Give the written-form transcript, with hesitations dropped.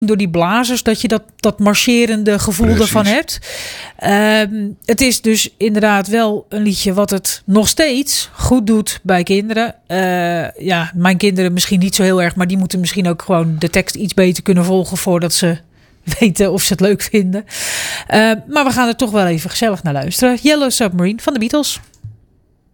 door die blazers, dat je dat marcherende gevoel ervan hebt. Het is dus inderdaad wel een liedje wat het nog steeds goed doet bij kinderen. Mijn kinderen misschien niet zo heel erg, maar die moeten misschien ook gewoon de tekst iets beter kunnen volgen voordat ze weten of ze het leuk vinden. Maar we gaan er toch wel even gezellig naar luisteren. Yellow Submarine van de Beatles.